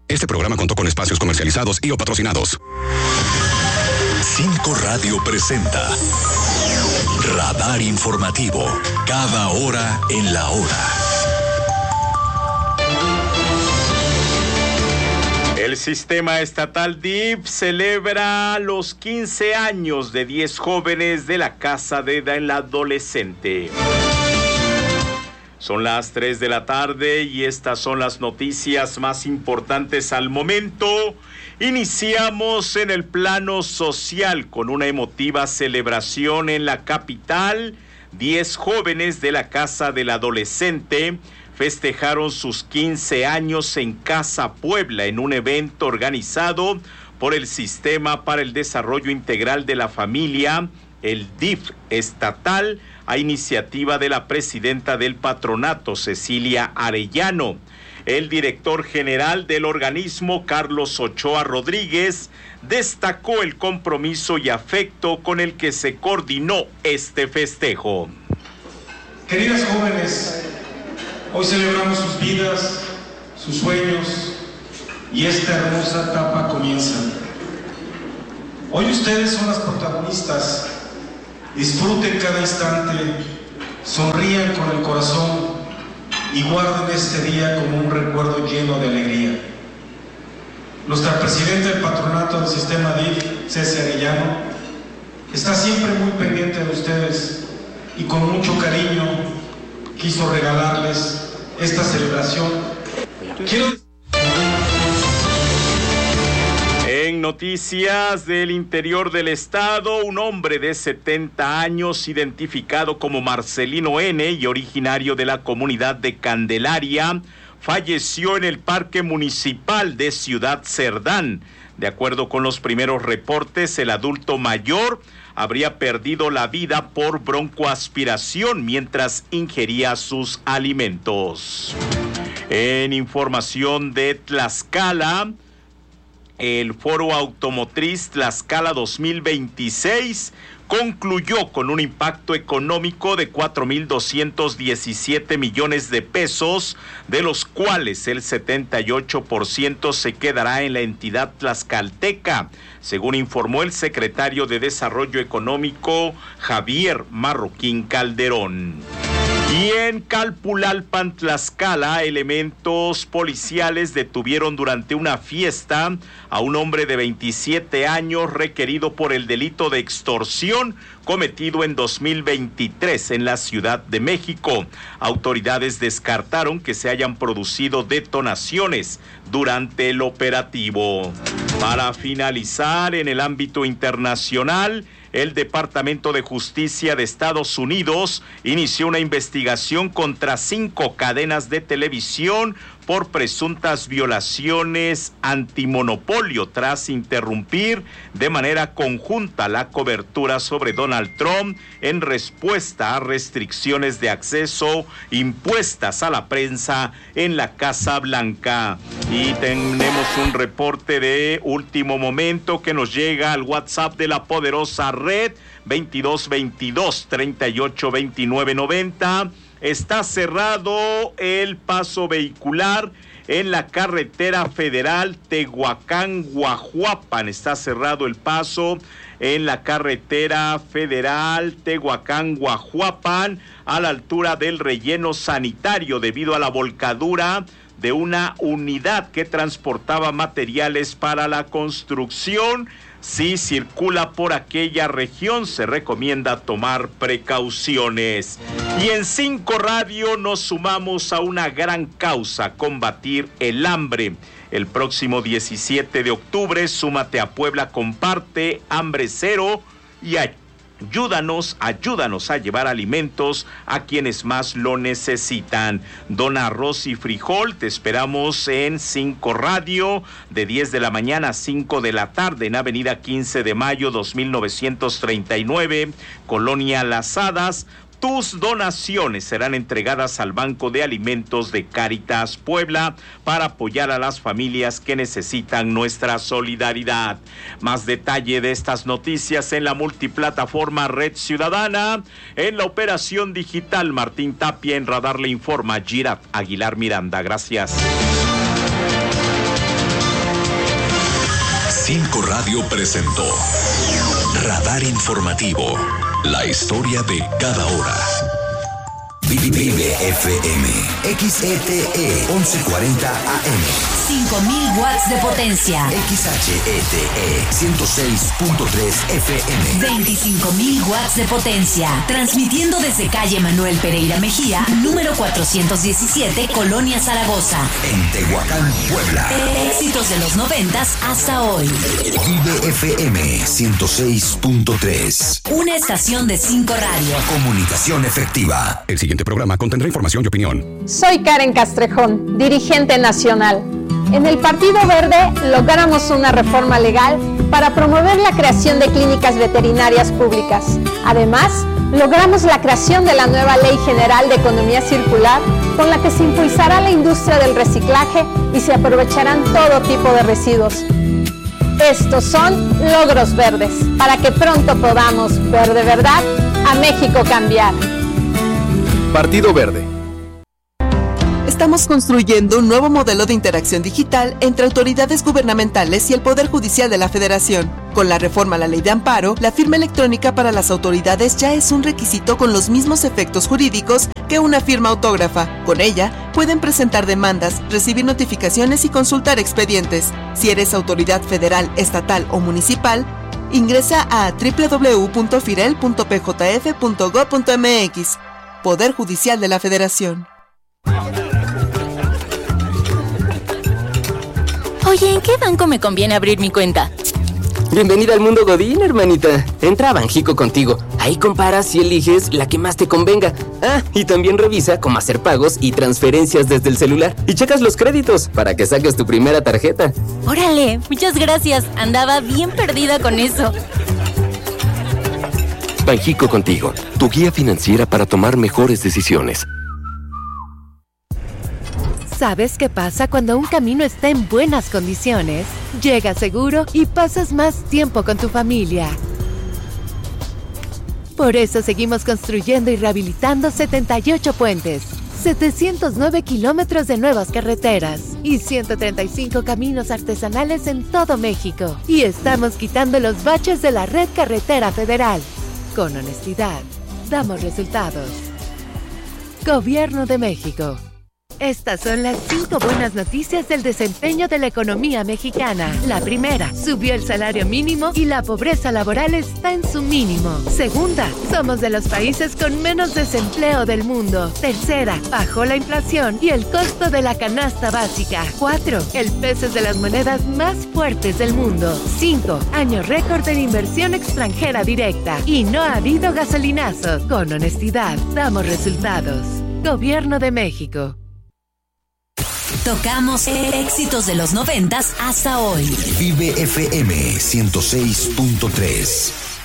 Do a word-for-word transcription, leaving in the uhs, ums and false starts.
Este programa contó con espacios comercializados y o patrocinados. Cinco Radio presenta Radar Informativo, cada hora en la hora. El Sistema Estatal D I F celebra los quince años de diez jóvenes de la Casa del Adolescente. Son las tres de la tarde y estas son las noticias más importantes al momento. Iniciamos en el plano social con una emotiva celebración en la capital. Diez jóvenes de la Casa del Adolescente festejaron sus quince años en Casa Puebla en un evento organizado por el Sistema para el Desarrollo Integral de la Familia, el D I F estatal, a iniciativa de la presidenta del patronato, Cecilia Arellano. El director general del organismo, Carlos Ochoa Rodríguez, destacó el compromiso y afecto con el que se coordinó este festejo. Queridas jóvenes, hoy celebramos sus vidas, sus sueños, y esta hermosa etapa comienza. Hoy ustedes son las protagonistas. Disfruten cada instante, sonrían con el corazón y guarden este día como un recuerdo lleno de alegría. Nuestra presidenta del patronato del Sistema D I F, Ceci Arellano, está siempre muy pendiente de ustedes y con mucho cariño quiso regalarles esta celebración. Quiero... En noticias del interior del estado, un hombre de setenta años, identificado como Marcelino N. y originario de la comunidad de Candelaria, falleció en el Parque Municipal de Ciudad Cerdán. De acuerdo con los primeros reportes, el adulto mayor habría perdido la vida por broncoaspiración mientras ingería sus alimentos. En información de Tlaxcala, el Foro Automotriz Tlaxcala dos mil veintiséis concluyó con un impacto económico de cuatro mil doscientos diecisiete millones de pesos, de los cuales el setenta y ocho por ciento se quedará en la entidad tlaxcalteca, según informó el secretario de Desarrollo Económico, Javier Marroquín Calderón. Y en Calpulalpan, Tlaxcala, elementos policiales detuvieron durante una fiesta a un hombre de veintisiete años requerido por el delito de extorsión cometido en dos mil veintitrés en la Ciudad de México. Autoridades descartaron que se hayan producido detonaciones durante el operativo. Para finalizar, en el ámbito internacional, el Departamento de Justicia de Estados Unidos inició una investigación contra cinco cadenas de televisión por presuntas violaciones antimonopolio tras interrumpir de manera conjunta la cobertura sobre Donald Trump en respuesta a restricciones de acceso impuestas a la prensa en la Casa Blanca. Y tenemos un reporte de último momento que nos llega al WhatsApp de la poderosa red veintidós veintidós treinta y ocho veintinueve noventa. Está cerrado el paso vehicular en la carretera federal Tehuacán-Guajuapan. Está cerrado el paso en la carretera federal Tehuacán-Guajuapan a la altura del relleno sanitario debido a la volcadura de una unidad que transportaba materiales para la construcción. Si circula por aquella región, se recomienda tomar precauciones. Y en Cinco Radio nos sumamos a una gran causa: combatir el hambre. El próximo diecisiete de octubre, súmate a Puebla Comparte, Hambre Cero, y a Ayúdanos, ayúdanos a llevar alimentos a quienes más lo necesitan. Dona arroz y frijol, te esperamos en Cinco Radio, de diez de la mañana a cinco de la tarde, en Avenida quince de mayo, dos mil novecientos treinta y nueve, Colonia Las Hadas. Tus donaciones serán entregadas al Banco de Alimentos de Cáritas Puebla para apoyar a las familias que necesitan nuestra solidaridad. Más detalle de estas noticias en la multiplataforma Red Ciudadana. En la operación digital, Martín Tapia. En Radar le informa Girat Aguilar Miranda. Gracias. Radio presentó Radar Informativo, la historia de cada hora. Vive F M, X E T E once cuarenta A M. cinco mil watts de potencia. X H E T E ciento seis punto tres F M. veinticinco mil watts de potencia. Transmitiendo desde calle Manuel Pereira Mejía, número cuatrocientos diecisiete, Colonia Zaragoza. En Tehuacán, Puebla. Éxitos de los noventas hasta hoy. Vive F M ciento seis punto tres. Una estación de cinco radio. Comunicación efectiva. El siguiente programa contendrá información y opinión. Soy Karen Castrejón, dirigente nacional. En el Partido Verde logramos una reforma legal para promover la creación de clínicas veterinarias públicas. Además, logramos la creación de la nueva Ley General de Economía Circular, con la que se impulsará la industria del reciclaje y se aprovecharán todo tipo de residuos. Estos son logros verdes, para que pronto podamos ver de verdad a México cambiar. Partido Verde. Estamos construyendo un nuevo modelo de interacción digital entre autoridades gubernamentales y el Poder Judicial de la Federación. Con la reforma a la Ley de Amparo, la firma electrónica para las autoridades ya es un requisito con los mismos efectos jurídicos que una firma autógrafa. Con ella, pueden presentar demandas, recibir notificaciones y consultar expedientes. Si eres autoridad federal, estatal o municipal, ingresa a doble u doble u doble u punto firel punto p j f punto gob punto m x. Poder Judicial de la Federación. Oye, ¿en qué banco me conviene abrir mi cuenta? Bienvenida al mundo Godín, hermanita. Entra a Banjico Contigo. Ahí comparas y eliges la que más te convenga. Ah, y también revisa cómo hacer pagos y transferencias desde el celular. Y checas los créditos para que saques tu primera tarjeta. Órale, muchas gracias. Andaba bien perdida con eso. Banjico Contigo, tu guía financiera para tomar mejores decisiones. ¿Sabes qué pasa cuando un camino está en buenas condiciones? Llega seguro y pasas más tiempo con tu familia. Por eso seguimos construyendo y rehabilitando setenta y ocho puentes, setecientos nueve kilómetros de nuevas carreteras y ciento treinta y cinco caminos artesanales en todo México. Y estamos quitando los baches de la red carretera federal. Con honestidad, damos resultados. Gobierno de México. Estas son las cinco buenas noticias del desempeño de la economía mexicana. La primera, subió el salario mínimo y la pobreza laboral está en su mínimo. Segunda, somos de los países con menos desempleo del mundo. Tercera, bajó la inflación y el costo de la canasta básica. Cuatro, el peso es de las monedas más fuertes del mundo. Cinco, año récord en inversión extranjera directa. Y no ha habido gasolinazos. Con honestidad, damos resultados. Gobierno de México. Tocamos éxitos de los noventas hasta hoy. Vive F M ciento seis punto tres.